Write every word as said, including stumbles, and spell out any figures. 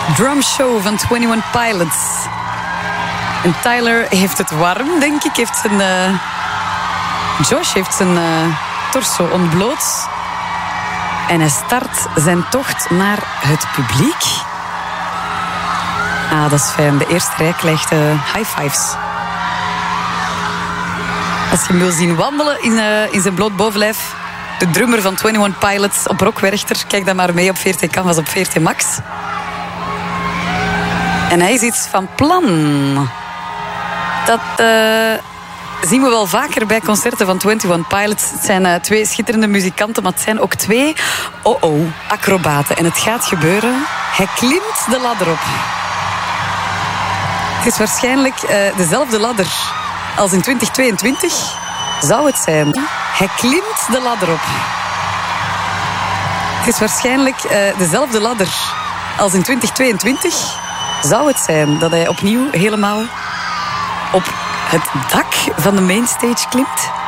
Drum Show van eenentwintig Pilots. En Tyler heeft het warm, denk ik. Heeft zijn, uh... Josh heeft zijn uh, torso ontbloot. En hij start zijn tocht naar het publiek. Ah, dat is fijn. De eerste rij krijgt uh, high fives. Als je hem wil zien wandelen in, uh, in zijn bloot bovenlijf... De drummer van eenentwintig Pilots op Rock Werchter. Kijk dan maar mee op V R T Canvas op V R T Max. En hij is iets van plan. Dat uh, zien we wel vaker bij concerten van eenentwintig Pilots. Het zijn uh, twee schitterende muzikanten, maar het zijn ook twee oh-oh, acrobaten. En het gaat gebeuren. Hij klimt de ladder op. Het is waarschijnlijk uh, dezelfde ladder als in twintig tweeëntwintig. Zou het zijn. Hij klimt de ladder op. Het is waarschijnlijk uh, dezelfde ladder als in twintig tweeëntwintig. Zou het zijn dat hij opnieuw helemaal op het dak van de mainstage klimt?